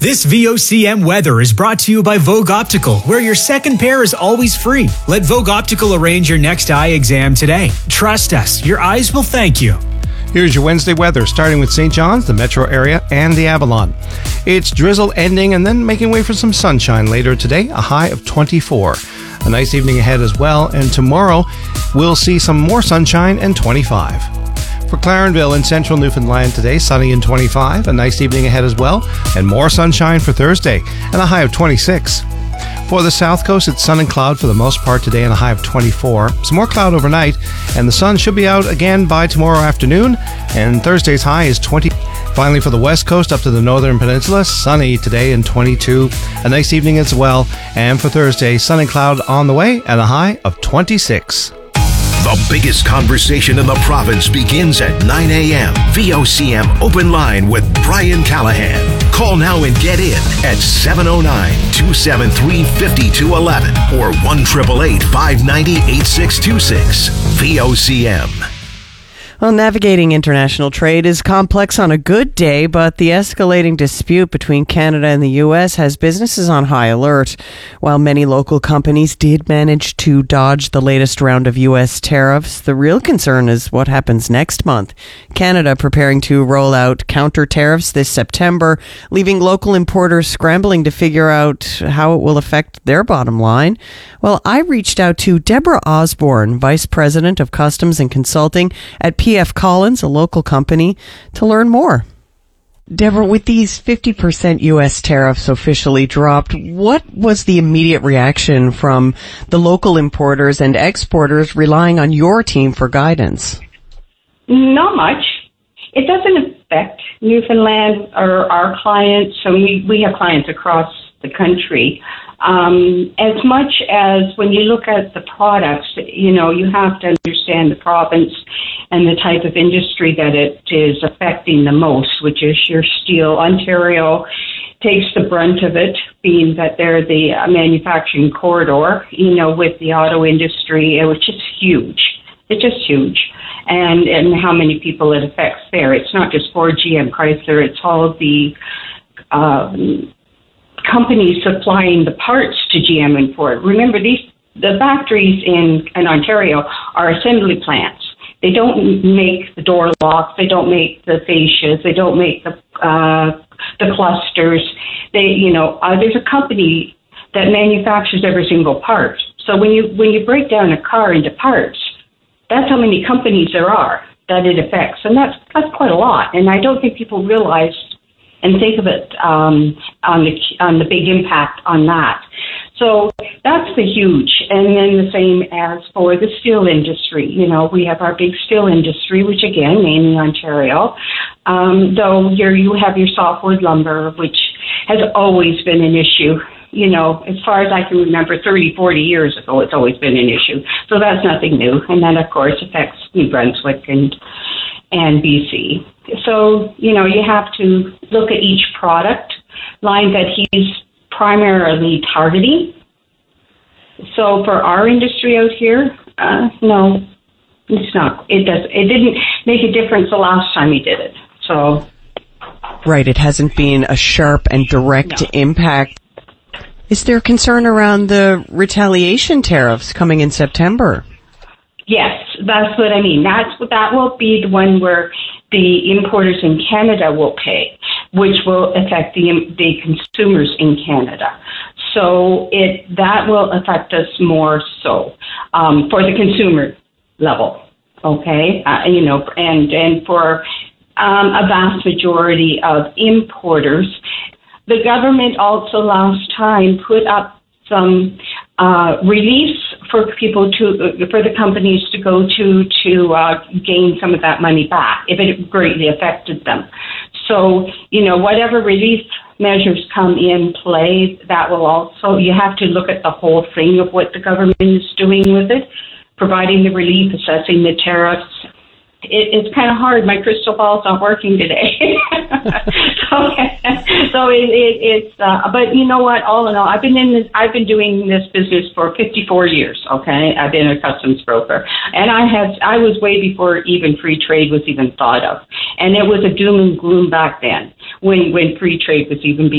This VOCM weather is brought to you by Vogue Optical, where your second pair is always free. Let Vogue Optical arrange your next eye exam today. Trust us, your eyes will thank you. Here's your Wednesday weather, starting with St. John's, the metro area, and the Avalon. It's drizzle ending and then making way for some sunshine later today, a high of 24. A nice evening ahead as well, and tomorrow we'll see some more sunshine and 25. For Clarenville in central Newfoundland today, sunny and 25, a nice evening ahead as well, and more sunshine for Thursday, and a high of 26. For the south coast, it's sun and cloud for the most part today and a high of 24. Some more cloud overnight, and the sun should be out again by tomorrow afternoon, and Thursday's high is 20. Finally, for the west coast up to the northern peninsula, sunny today and 22. A nice evening as well, and for Thursday, sun and cloud on the way and a high of 26. The biggest conversation in the province begins at 9 a.m. VOCM Open Line with Brian Callahan. Call now and get in at 709-273-5211 or 1-888-590-8626. VOCM. Well, navigating international trade is complex on a good day, but the escalating dispute between Canada and the U.S. has businesses on high alert. While many local companies did manage to dodge the latest round of U.S. tariffs, the real concern is what happens next month. Canada preparing to roll out counter tariffs this September, leaving local importers scrambling to figure out how it will affect their bottom line. Well, I reached out to Deborah Osborne, Vice President of Customs and Consulting at P.F. Collins, a local company, to learn more. Deborah, with these 50% U.S. tariffs officially dropped, what was the immediate reaction from the local importers and exporters relying on your team for guidance? Not much. It doesn't affect Newfoundland or our clients. So we have clients across the country. As much as when you look at the products, you have to understand the province and the type of industry that it is affecting the most, which is your steel. Ontario takes the brunt of it, being that they're the manufacturing corridor, with the auto industry, which is huge. It's just huge. And how many people it affects there. It's not just Ford, GM, Chrysler, it's all of the companies supplying the parts to GM and Ford. Remember, the factories in Ontario are assembly plants. They don't make the door locks. They don't make the fascias. They don't make the clusters. There's a company that manufactures every single part. So when you break down a car into parts, that's how many companies there are that it affects, and that's quite a lot. And I don't think people realize and think of it on the big impact on that. So that's the huge. And then the same as for the steel industry. We have our big steel industry, which again, mainly Ontario. Though you have your softwood lumber, which has always been an issue. As far as I can remember, 30, 40 years ago, it's always been an issue. So that's nothing new. And that, of course, affects New Brunswick and BC. So, you have to look at each product line that he's primarily targeting. So for our industry out here, no, it's not. It didn't make a difference the last time he did it. So. Right. It hasn't been a sharp and direct impact. Is there concern around the retaliation tariffs coming in September? Yes, that's what I mean. That will be the one where the importers in Canada will pay, which will affect the consumers in Canada. So that will affect us more so for the consumer level, okay? And for a vast majority of importers. The government also last time put up some reliefs for the companies to go to gain some of that money back if it greatly affected them. So, whatever relief measures come in play, that will also, you have to look at the whole thing of what the government is doing with it, providing the relief, assessing the tariffs. It's kind of hard. My crystal ball's not working today. But you know what? All in all, I've been doing this business for 54 years. Okay, I've been a customs broker, and I was way before even free trade was even thought of, and it was a doom and gloom back then when free trade was even being